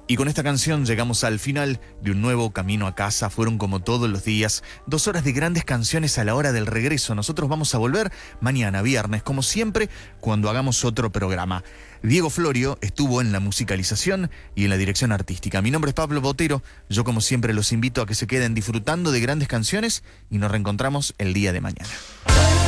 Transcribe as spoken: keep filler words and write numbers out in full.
Y con esta canción llegamos al final de un nuevo Camino a Casa. Fueron, como todos los días, dos horas de grandes canciones a la hora del regreso. Nosotros vamos a volver mañana, viernes, como siempre, cuando hagamos otro programa. Diego Florio estuvo en la musicalización y en la dirección artística. Mi nombre es Pablo Botero. Yo, como siempre, los invito a que se queden disfrutando de grandes canciones y nos reencontramos el día de mañana.